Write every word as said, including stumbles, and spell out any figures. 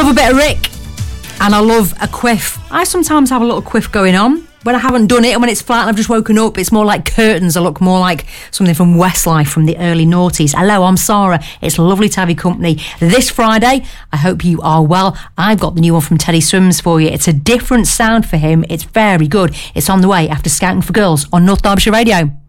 love a bit of Rick, and I love a quiff. I sometimes have a little quiff going on when I haven't done it, and when it's flat and I've just woken up, it's more like curtains. I look more like something from Westlife from the early noughties. Hello, I'm Sarah. It's lovely to have your company this Friday. I hope you are well. I've got the new one from Teddy Swims for you. It's a different sound for him. It's very good. It's on the way after Scouting for Girls on North Derbyshire Radio.